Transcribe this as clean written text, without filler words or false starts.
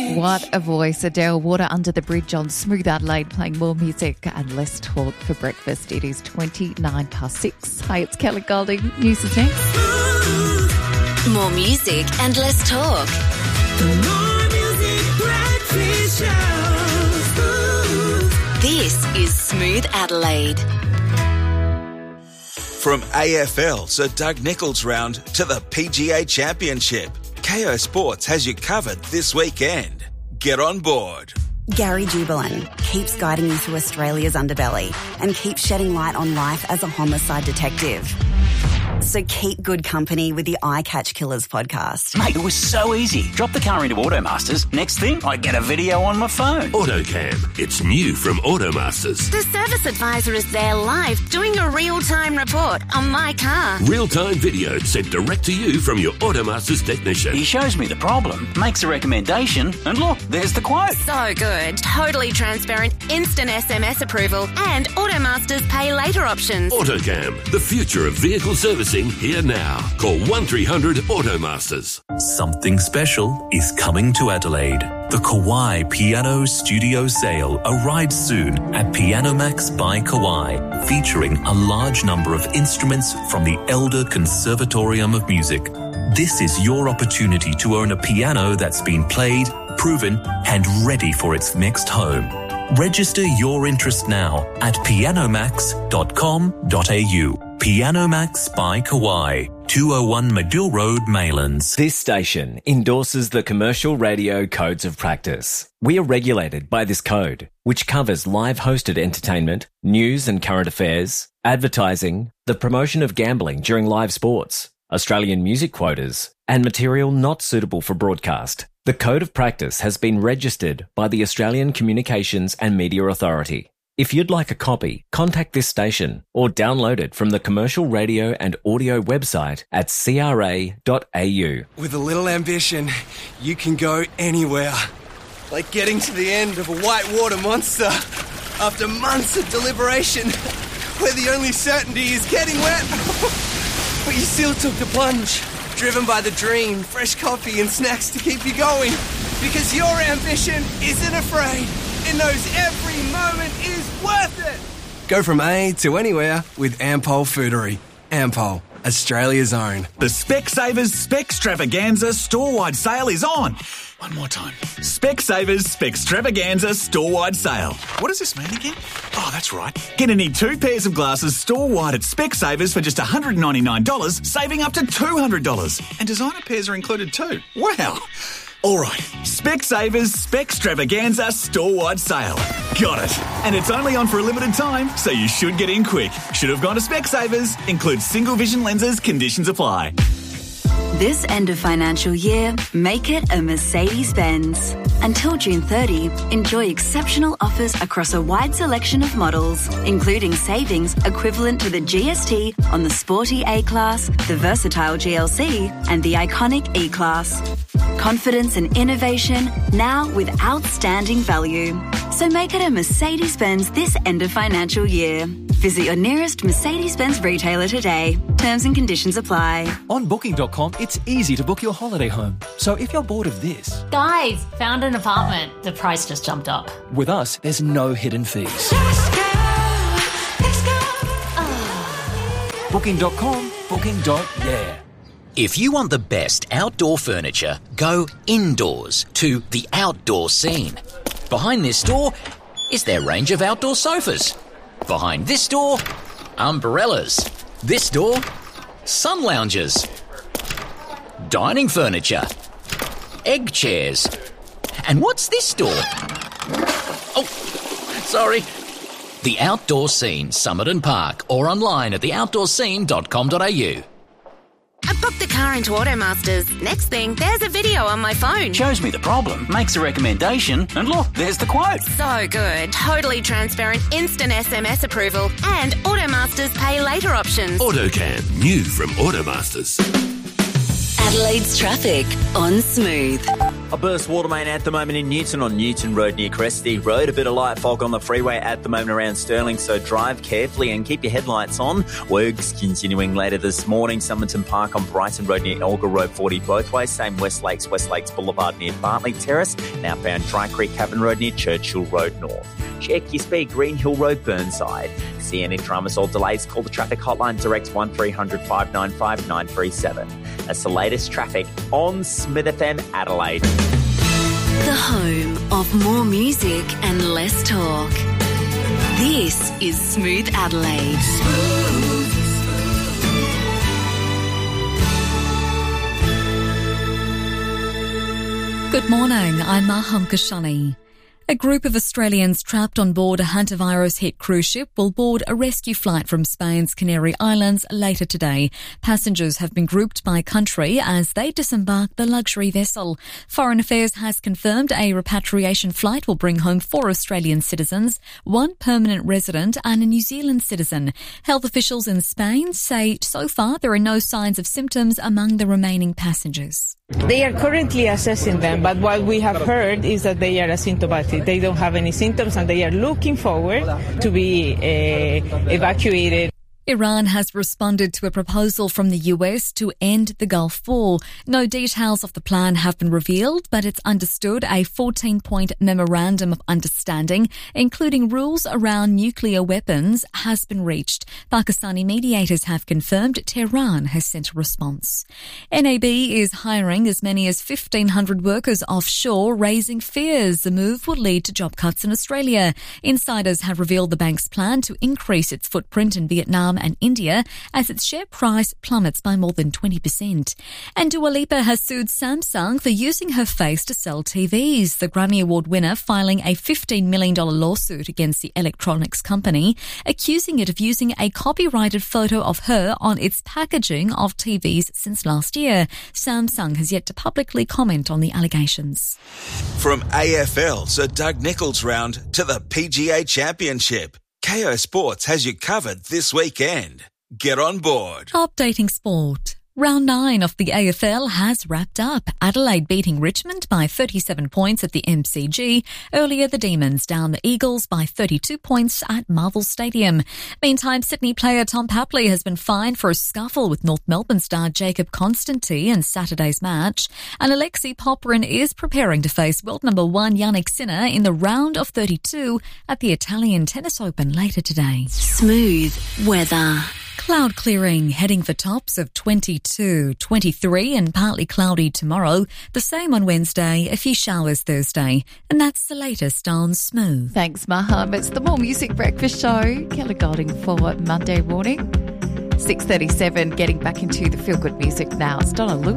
What a voice. Adele, Water Under the Bridge on Smooth Adelaide, playing more music and less talk for breakfast. It is 6:29. Hi, it's Kelly Golding. News is next. More music and less talk. More music, breakfast show. This is Smooth Adelaide. From AFL Sir Doug Nicholls round to the PGA Championship, KO Sports has you covered this weekend. Get on board. Gary Jubelin keeps guiding you through Australia's underbelly and keeps shedding light on life as a homicide detective. So keep good company with the Eye Catch Killers podcast. Mate, it was so easy. Drop the car into Automasters. Next thing, I get a video on my phone. AutoCam. It's new from Automasters. The service advisor is there live doing a real-time report on my car. Real-time video sent direct to you from your Automasters technician. He shows me the problem, makes a recommendation, and look, there's the quote. So good. Totally transparent, instant SMS approval, and Automasters pay later options. AutoCam. The future of vehicle servicing here now. Call 1300 Automasters. Something special is coming to Adelaide. The Kauai Piano Studio Sale arrives soon at Piano Max by Kauai, featuring a large number of instruments from the Elder Conservatorium of Music. This is your opportunity to own a piano that's been played, proven, and ready for its next home. Register your interest now at pianomax.com.au. Piano Max by Kauai, 201 Medill Road, Maylands. This station endorses the Commercial Radio Codes of Practice. We are regulated by this code, which covers live hosted entertainment, news and current affairs, advertising, the promotion of gambling during live sports, Australian music quotas, and material not suitable for broadcast. The Code of Practice has been registered by the Australian Communications and Media Authority. If you'd like a copy, contact this station or download it from the Commercial Radio and Audio website at cra.au. With a little ambition, you can go anywhere. Like getting to the end of a whitewater monster after months of deliberation, where the only certainty is getting wet. But you still took the plunge, driven by the dream, fresh coffee and snacks to keep you going. Because your ambition isn't afraid. It knows every moment is worth it. Go from A to anywhere with Ampol Foodery. Ampol, Australia's own. The Specsavers Specstravaganza store-wide sale is on. One more time. Specsavers Specstravaganza store-wide sale. What does this mean again? Oh, that's right. Get any 2 pairs of glasses store-wide at Specsavers for just $199, saving up to $200. And designer pairs are included too. Wow. All right, Specsavers Specstravaganza store-wide sale. Got it. And it's only on for a limited time, so you should get in quick. Should have gone to Specsavers. Includes single vision lenses. Conditions apply. This end of financial year, make it a Mercedes-Benz. Until June 30, enjoy exceptional offers across a wide selection of models, including savings equivalent to the GST on the sporty A-Class, the versatile GLC, and the iconic E-Class. Confidence and innovation, now with outstanding value. So make it a Mercedes-Benz this end of financial year. Visit your nearest Mercedes-Benz retailer today. Terms and conditions apply. On Booking.com, it's easy to book your holiday home. So if you're bored of this... Guys, found an apartment. The price just jumped up. With us, there's no hidden fees. Let's go. Booking.com, booking.yeah. If you want the best outdoor furniture, go indoors to The Outdoor Scene. Behind this door is their range of outdoor sofas. Behind this door, umbrellas. This door, sun lounges. Dining furniture. Egg chairs. And what's this door? Oh, sorry. The Outdoor Scene, Somerton Park, or online at theoutdoorscene.com.au. I booked the car into Automasters. Next thing, there's a video on my phone. Shows me the problem, makes a recommendation, and look, there's the quote. So good. Totally transparent, instant SMS approval, and Automasters pay later options. AutoCam, new from Automasters. Adelaide's traffic on Smooth. A burst water main at the moment in Newton on Newton Road near Cresty Road. A bit of light fog on the freeway at the moment around Stirling, so drive carefully and keep your headlights on. Works continuing later this morning. Summerton Park on Brighton Road near Elgar Road 40 both ways. Same West Lakes Boulevard near Bartley Terrace. Now found Dry Creek Cavern Road near Churchill Road North. Check your speed, Green Hill Road Burnside. See any dramas or delays, call the traffic hotline direct 1300 595 937. That's the latest traffic on Smith FM Adelaide. The home of more music and less talk. This is Smooth Adelaide. Good morning, I'm Maham Kashani. A group of Australians trapped on board a hantavirus-hit cruise ship will board a rescue flight from Spain's Canary Islands later today. Passengers have been grouped by country as they disembark the luxury vessel. Foreign Affairs has confirmed a repatriation flight will bring home 4 Australian citizens, 1 permanent resident and a New Zealand citizen. Health officials in Spain say so far there are no signs of symptoms among the remaining passengers. They are currently assessing them, but what we have heard is that they are asymptomatic. They don't have any symptoms and they are looking forward to be evacuated. Iran has responded to a proposal from the US to end the Gulf War. No details of the plan have been revealed, but it's understood a 14-point memorandum of understanding, including rules around nuclear weapons, has been reached. Pakistani mediators have confirmed Tehran has sent a response. NAB is hiring as many as 1,500 workers offshore, raising fears the move would lead to job cuts in Australia. Insiders have revealed the bank's plan to increase its footprint in Vietnam and India as its share price plummets by more than 20%. And Dua Lipa has sued Samsung for using her face to sell TVs. The Grammy Award winner filing a $15 million lawsuit against the electronics company, accusing it of using a copyrighted photo of her on its packaging of TVs since last year. Samsung has yet to publicly comment on the allegations. From AFL Sir Doug Nicholls round to the PGA Championship, KO Sports has you covered this weekend. Get on board. Updating sport. Round 9 of the AFL has wrapped up. Adelaide beating Richmond by 37 points at the MCG. Earlier, the Demons down the Eagles by 32 points at Marvel Stadium. Meantime, Sydney player Tom Papley has been fined for a scuffle with North Melbourne star Jacob Constantine in Saturday's match. And Alexei Popyrin is preparing to face world number 1 Jannik Sinner in the round of 32 at the Italian Tennis Open later today. Smooth weather. Cloud clearing, heading for tops of 22, 23 and partly cloudy tomorrow. The same on Wednesday, a few showers Thursday. And that's the latest on Smooth. Thanks, Maham. It's the More Music Breakfast Show. Kelly Golding for Monday morning. 6:37, getting back into the feel-good music now. It's Donna Lewis.